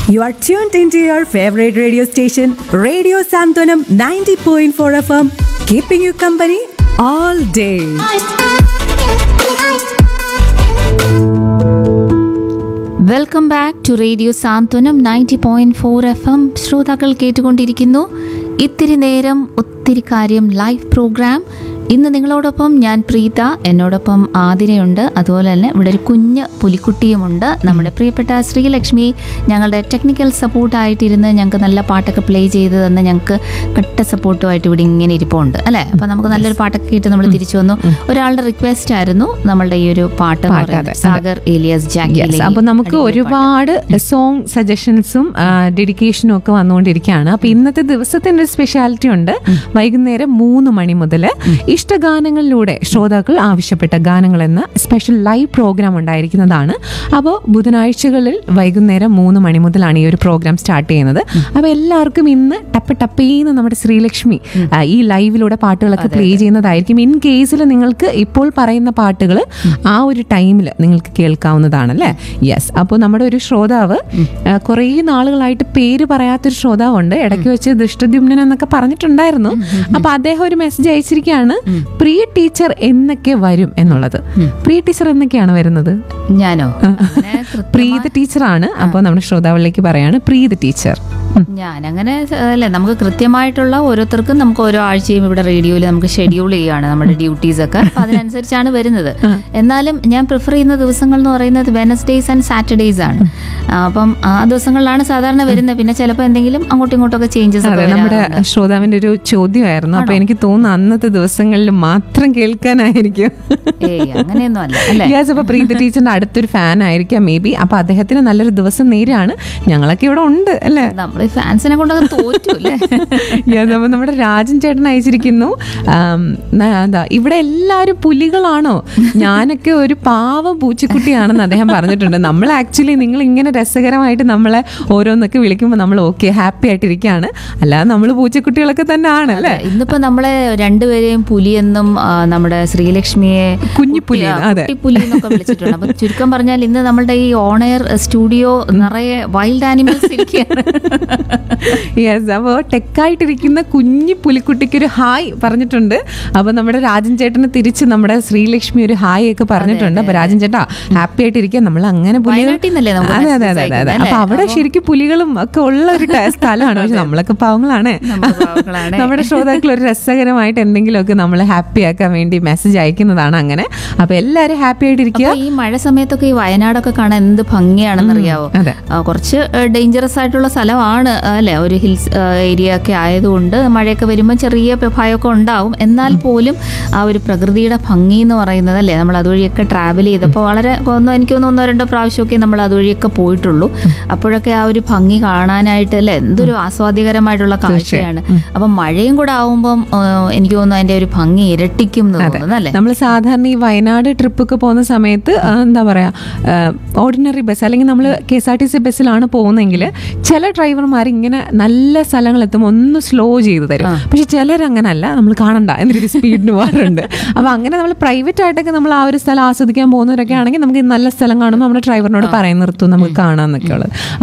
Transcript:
You are tuned into your favorite radio station, Radio Santonam 90.4 FM, keeping you company all day. Welcome back to radio Santhwanam 90.4 FM. ശ്രോതാക്കൾ കേട്ടുകൊണ്ടിരിക്കുന്നു ഇത്തിരി നേരം ഒത്തിരി കാര്യം live programme. ഇന്ന് നിങ്ങളോടൊപ്പം ഞാൻ പ്രീത, എന്നോടൊപ്പം ആതിരയുണ്ട്, അതുപോലെ തന്നെ ഇവിടെ ഒരു കുഞ്ഞ് പുലിക്കുട്ടിയുമുണ്ട്. നമ്മുടെ പ്രിയപ്പെട്ട ശ്രീലക്ഷ്മി ഞങ്ങളുടെ ടെക്നിക്കൽ സപ്പോർട്ടായിട്ടിരുന്ന് ഞങ്ങൾക്ക് നല്ല പാട്ടൊക്കെ പ്ലേ ചെയ്ത് തന്ന് ഞങ്ങൾക്ക് കട്ട സപ്പോർട്ടുമായിട്ട് ഇവിടെ ഇങ്ങനെ ഇരിപ്പുണ്ട് അല്ലേ. അപ്പം നമുക്ക് നല്ലൊരു പാട്ടൊക്കെ കേട്ട് നമ്മൾ തിരിച്ചു വന്നു. ഒരാളുടെ റിക്വസ്റ്റ് ആയിരുന്നു നമ്മളുടെ ഈ ഒരു പാട്ട്, സാഗർ ഏലിയാസ് ജാക്കി. അപ്പൊ നമുക്ക് ഒരുപാട് സോങ് സജഷൻസും ഡെഡിക്കേഷനും ഒക്കെ വന്നുകൊണ്ടിരിക്കുകയാണ്. അപ്പൊ ഇന്നത്തെ ദിവസത്തിന്റെ ഒരു സ്പെഷ്യാലിറ്റി ഉണ്ട്. വൈകുന്നേരം 3 മണി മുതൽ ഇഷ്ടഗാനങ്ങളിലൂടെ ശ്രോതാക്കൾ ആവശ്യപ്പെട്ട ഗാനങ്ങൾ എന്ന സ്പെഷ്യൽ ലൈവ് പ്രോഗ്രാം ഉണ്ടായിരിക്കുന്നതാണ്. അപ്പോൾ ബുധനാഴ്ചകളിൽ വൈകുന്നേരം 3 മണി മുതലാണ് ഈ ഒരു പ്രോഗ്രാം സ്റ്റാർട്ട് ചെയ്യുന്നത്. അപ്പോൾ എല്ലാവർക്കും ഇന്ന് ടപ്പേന്ന് നമ്മുടെ ശ്രീലക്ഷ്മി ഈ ലൈവിലൂടെ പാട്ടുകളൊക്കെ പ്ലേ ചെയ്യുന്നതായിരിക്കും. ഇൻ കേസിൽ നിങ്ങൾക്ക് ഇപ്പോൾ പറയുന്ന പാട്ടുകൾ ആ ഒരു ടൈമിൽ നിങ്ങൾക്ക് കേൾക്കാവുന്നതാണ് അല്ലേ. യെസ്. അപ്പോൾ നമ്മുടെ ഒരു ശ്രോതാവ് കുറേ നാളുകളായിട്ട് പേര് പറയാത്തൊരു ശ്രോതാവുണ്ട്. ഇടയ്ക്ക് വെച്ച് ദൃഷ്ടദ്യുമ്നൻ എന്നൊക്കെ പറഞ്ഞിട്ടുണ്ടായിരുന്നു. അപ്പൊ അദ്ദേഹം ഒരു മെസ്സേജ് അയച്ചിരിക്കുകയാണ്, പ്രിയ ടീച്ചർ എന്നൊക്കെ വരും എന്നുള്ളത്. പ്രിയ ടീച്ചർ എന്നൊക്കെയാണ് വരുന്നത്? ഞാനോ? പ്രീത ടീച്ചറാണ്. അപ്പോൾ നമ്മുടെ ശ്രോതാവിലേക്ക് പറയാണ് പ്രീത ടീച്ചർ. ഞാനങ്ങനെ അല്ലേ, നമുക്ക് കൃത്യമായിട്ടുള്ള ഓരോരുത്തർക്കും നമുക്ക് ഓരോ ആഴ്ചയും ഇവിടെ റേഡിയോയിൽ നമുക്ക് ഷെഡ്യൂൾ ചെയ്യുകയാണ് നമ്മുടെ ഡ്യൂട്ടീസ് ഒക്കെ. അപ്പം അതിനനുസരിച്ചാണ് വരുന്നത്. എന്നാലും ഞാൻ പ്രിഫർ ചെയ്യുന്ന ദിവസങ്ങൾ എന്ന് പറയുന്നത് വെനസ്ഡേയ്സ് ആൻഡ് സാറ്റർഡേയ്സ് ആണ്. അപ്പം ആ ദിവസങ്ങളിലാണ് സാധാരണ വരുന്നത്. പിന്നെ ചിലപ്പോൾ എന്തെങ്കിലും അങ്ങോട്ടും ഇങ്ങോട്ടൊക്കെ ചേഞ്ചസ്. നമ്മുടെ ശ്രോതാവിന്റെ ഒരു ചോദ്യമായിരുന്നു. അപ്പൊ എനിക്ക് തോന്നുന്നു അന്നത്തെ ദിവസങ്ങളിൽ മാത്രം കേൾക്കാനായിരിക്കും. അങ്ങനെയൊന്നും അല്ല. അപ്പൊ പ്രീത ടീച്ചറിന്റെ അടുത്തൊരു ഫാൻ ആയിരിക്കാം മേ ബി. അപ്പൊ അദ്ദേഹത്തിന് നല്ലൊരു ദിവസം നേരാണ്. ഞങ്ങളൊക്കെ ഇവിടെ ഉണ്ട് അല്ലേ. നമ്മൾ ഫാൻസിനെ കൊണ്ടൊക്കെ തോറ്റു അല്ലേ. അപ്പൊ നമ്മുടെ രാജൻ ചേട്ടൻ അയച്ചിരിക്കുന്നു, ഇവിടെ എല്ലാവരും പുലികളാണോ? ഞാനൊക്കെ ഒരു പാവം പൂച്ചക്കുട്ടിയാണെന്ന് അദ്ദേഹം പറഞ്ഞിട്ടുണ്ട്. നമ്മൾ ആക്ച്വലി നിങ്ങൾ ഇങ്ങനെ രസകരമായിട്ട് നമ്മളെ ഓരോന്നൊക്കെ വിളിക്കുമ്പോൾ നമ്മൾ ഓക്കെ ഹാപ്പി ആയിട്ടിരിക്കുകയാണ്. അല്ലാതെ നമ്മൾ പൂച്ചക്കുട്ടികളൊക്കെ തന്നെ ആണ് അല്ലേ. ഇന്നിപ്പോ നമ്മളെ രണ്ടുപേരെയും പുലിയെന്നും നമ്മുടെ ശ്രീലക്ഷ്മിയെ കുഞ്ഞിപ്പുലി എന്നൊക്കെ വിളിച്ചിട്ടുണ്ട്. അപ്പൊ ചുരുക്കം പറഞ്ഞാൽ ഇന്ന് നമ്മുടെ ഈ ഓൺ എയർ സ്റ്റുഡിയോ നിറയെ വൈൽഡ് ആനിമൽസ് ഇരിക്കുകയാണ്. യെസ്. അപ്പോൾ ടെക്കായിട്ടിരിക്കുന്ന കുഞ്ഞി പുലിക്കുട്ടിക്ക് ഒരു ഹായ് പറഞ്ഞിട്ടുണ്ട്. അപ്പൊ നമ്മുടെ രാജൻ ചേട്ടന് തിരിച്ച് നമ്മുടെ ശ്രീലക്ഷ്മി ഒരു ഹായ് ഒക്കെ പറഞ്ഞിട്ടുണ്ട്. അപ്പൊ രാജൻ ചേട്ടാ ഹാപ്പി ആയിട്ടിരിക്കുക. നമ്മൾ അങ്ങനെ അതെ. അപ്പൊ അവിടെ ശരിക്കും പുലികളും ഒക്കെ ഉള്ള ഒരു സ്ഥലമാണ്. പക്ഷെ നമ്മളൊക്കെ പാവങ്ങളാണ്. നമ്മുടെ ശ്രോതാക്കൾ ഒരു രസകരമായിട്ട് എന്തെങ്കിലുമൊക്കെ നമ്മളെ ഹാപ്പി ആക്കാൻ വേണ്ടി മെസ്സേജ് അയക്കുന്നതാണ്. അങ്ങനെ അപ്പൊ എല്ലാവരും ഹാപ്പി ആയിട്ടിരിക്കുക. ഈ മഴ സമയത്തൊക്കെ ഈ വയനാടൊക്കെ കാണാൻ എന്ത് ഭംഗിയാണെന്നറിയാവോ. കുറച്ച് ഡേഞ്ചറസ് ആയിട്ടുള്ള സ്ഥലമാണ് അല്ലെ, ഒരു ഹിൽസ് ഏരിയ ഒക്കെ ആയതുകൊണ്ട് മഴയൊക്കെ വരുമ്പോൾ ചെറിയ ഭയമൊക്കെ ഉണ്ടാവും. എന്നാൽ പോലും ആ ഒരു പ്രകൃതിയുടെ ഭംഗി എന്ന് പറയുന്നത് അല്ലേ, നമ്മൾ അതുവഴിയൊക്കെ ട്രാവൽ ചെയ്തപ്പോൾ വളരെ എനിക്കൊന്ന് 1-2 പ്രാവശ്യമൊക്കെ നമ്മൾ അതുവഴിയൊക്കെ പോയിട്ടുള്ളൂ. അപ്പോഴൊക്കെ ആ ഒരു ഭംഗി കാണാനായിട്ട് അല്ലേ എന്തൊരു ആസ്വാദ്യകരമായിട്ടുള്ള കാഴ്ചയാണ്. അപ്പം മഴയും കൂടെ ആവുമ്പം എനിക്ക് തോന്നുന്നു അതിന്റെ ഒരു ഭംഗി ഇരട്ടിക്കും തോന്നുന്നു അല്ലേ. നമ്മൾ സാധാരണ ഈ വയനാട് ട്രിപ്പൊക്കെ പോകുന്ന സമയത്ത് എന്താ പറയാ, ഓർഡിനറി ബസ് അല്ലെങ്കിൽ നമ്മൾ KSRTC ബസ്സിലാണ് പോകുന്നതെങ്കിൽ ചില ഡ്രൈവർമാർ ഇങ്ങനെ നല്ല സ്ഥലങ്ങൾ എത്തുമ്പോൾ ഒന്ന് സ്ലോ ചെയ്ത് തരും. പക്ഷെ ചിലരങ്ങനല്ല, നമ്മൾ കാണണ്ട എന്നൊരു സ്പീഡിന് പോകാറുണ്ട്. അപ്പൊ അങ്ങനെ നമ്മൾ പ്രൈവറ്റ് ആയിട്ടൊക്കെ നമ്മൾ ആ ഒരു സ്ഥലം ആസ്വദിക്കാൻ പോകുന്നവരൊക്കെ ആണെങ്കിൽ നമുക്ക് നല്ല സ്ഥലം കാണുമ്പോൾ നമ്മുടെ ഡ്രൈവറിനോട് പറയാൻ നിർത്തും നമുക്ക് കാണാന്നൊക്കെ ഉള്ളത്.